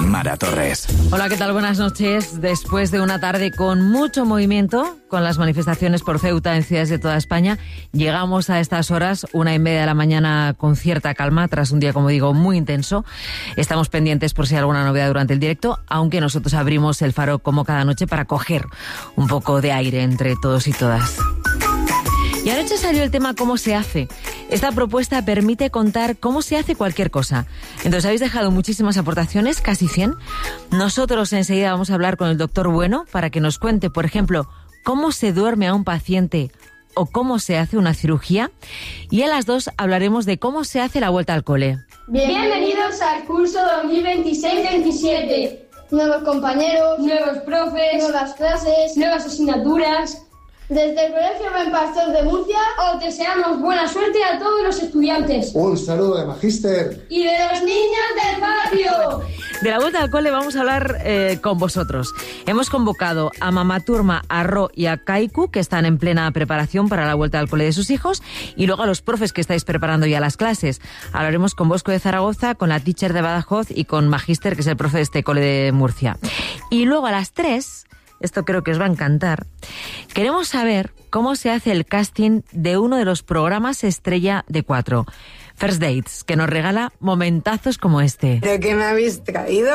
Mara Torres. Hola, ¿qué tal? Buenas noches. Después de una tarde con mucho movimiento, con las manifestaciones por Ceuta en ciudades de toda España, llegamos a estas horas, 1:30 de la mañana, con cierta calma, tras un día, como digo, muy intenso. Estamos pendientes por si hay alguna novedad durante el directo, aunque nosotros abrimos el Faro como cada noche para coger un poco de aire entre todos y todas. Y anoche salió el tema ¿cómo se hace? Esta propuesta permite contar cómo se hace cualquier cosa. Entonces habéis dejado muchísimas aportaciones, casi 100. Nosotros enseguida vamos a hablar con el doctor Bueno para que nos cuente, por ejemplo, cómo se duerme a un paciente o cómo se hace una cirugía. Y a las 2 hablaremos de cómo se hace la vuelta al cole. Bienvenidos al curso 2026-27. Nuevos compañeros, nuevos profes, nuevas clases, nuevas asignaturas. Desde el Colegio Buen Pastor de Murcia os deseamos buena suerte a todos los estudiantes. Un saludo de Magíster. Y de los niños del barrio. De la vuelta al cole vamos a hablar con vosotros. Hemos convocado a Mamá Turma, a Ro y a Kaiku, que están en plena preparación para la vuelta al cole de sus hijos, y luego a los profes que estáis preparando ya las clases. Hablaremos con Bosco de Zaragoza, con la teacher de Badajoz y con Magíster, que es el profe de este cole de Murcia. Y luego a las 3... esto creo que os va a encantar, queremos saber cómo se hace el casting de uno de los programas estrella de 4, First Dates, que nos regala momentazos como este. ¿Pero qué me habéis traído?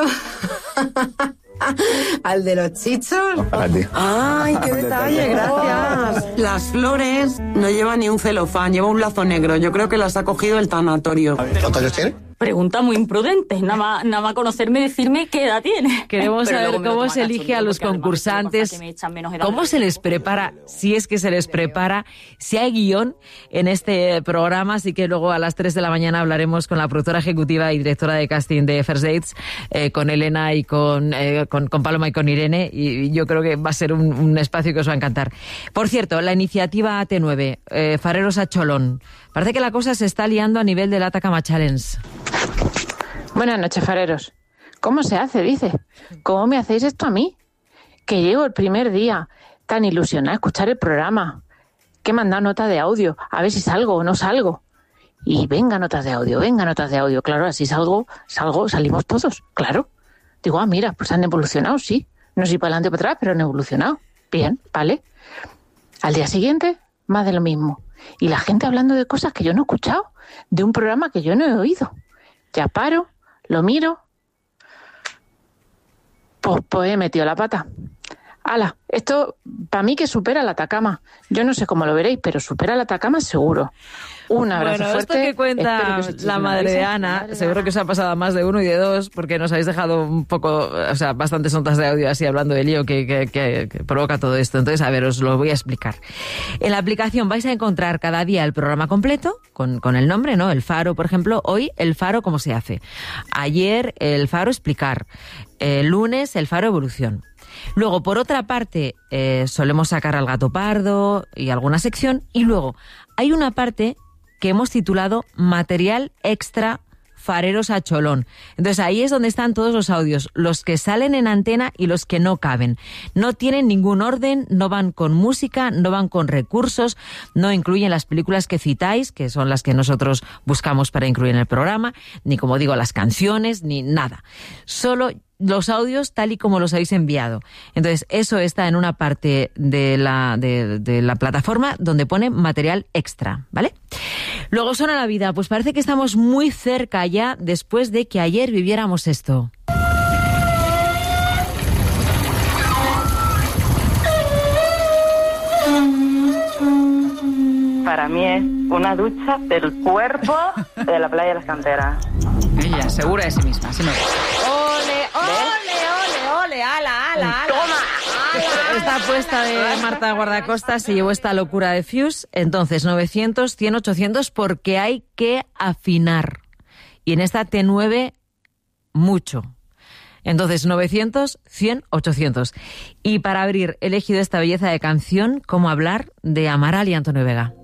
¿Al de los chichos? Para ti. ¡Ay, qué detalle! Gracias. Las flores no llevan ni un celofán, lleva un lazo negro. Yo creo que las ha cogido el tanatorio. ¿Cuántos años tiene? Pregunta muy imprudente, nada más conocerme y decirme qué edad tiene. Queremos saber cómo se elige a los concursantes, cómo se les prepara, si es que se les prepara, si hay guión en este programa, así que luego a las 3 de la mañana hablaremos con la productora ejecutiva y directora de casting de First Dates, con Elena y con Paloma y con Irene, y yo creo que va a ser un espacio que os va a encantar. Por cierto, la iniciativa AT9, Fareros a Cholón, parece que la cosa se está liando a nivel del Atacama Challenge. Buenas noches, fareros. ¿Cómo se hace, dice? ¿Cómo me hacéis esto a mí? Que llego el primer día tan ilusionada a escuchar el programa, que me han dado nota de audio, a ver si salgo o no salgo. Y venga notas de audio. Claro, así salimos todos, claro. Digo, mira, pues han evolucionado, sí. No sé si para adelante o para atrás, pero han evolucionado. Bien, vale. Al día siguiente, más de lo mismo. Y la gente hablando de cosas que yo no he escuchado, de un programa que yo no he oído. Ya paro, lo miro, pues he metido la pata. ¡Hala! Esto, para mí, que supera el Atacama. Yo no sé cómo lo veréis, pero supera el Atacama seguro. Un abrazo fuerte. Esto que cuenta la madre de Ana, seguro que os ha pasado a más de uno y de dos, porque nos habéis dejado un poco, o sea, bastantes notas de audio así hablando del lío que provoca todo esto. Entonces, a ver, os lo voy a explicar. En la aplicación vais a encontrar cada día el programa completo, con el nombre, ¿no? El Faro, por ejemplo. Hoy, el Faro, ¿cómo se hace? Ayer, el Faro, explicar. El lunes, el Faro, evolución. Luego, por otra parte, solemos sacar al Gato Pardo y alguna sección. Y luego, hay una parte que hemos titulado Material Extra Fareros a Cholón. Entonces, ahí es donde están todos los audios, los que salen en antena y los que no caben. No tienen ningún orden, no van con música, no van con recursos, no incluyen las películas que citáis, que son las que nosotros buscamos para incluir en el programa, ni, como digo, las canciones, ni nada. Solo los audios tal y como los habéis enviado. Entonces, eso está en una parte de la plataforma donde pone material extra, ¿vale? Luego, Suena la Vida. Pues parece que estamos muy cerca ya, después de que ayer viviéramos esto. Para mí es una ducha del cuerpo de la playa de las Canteras. Ella, segura de sí misma, sí me gusta. ¡Ole, ole, ole, ole! ¡Ala, ala, ala! ¡Toma! Esta apuesta de Marta Guardacosta se llevó esta locura de Fuse. Entonces, 900, 100, 800, porque hay que afinar. Y en esta T9, mucho. Entonces, 900, 100, 800. Y para abrir, he elegido esta belleza de canción, Cómo hablar, de Amaral y Antonio Vega.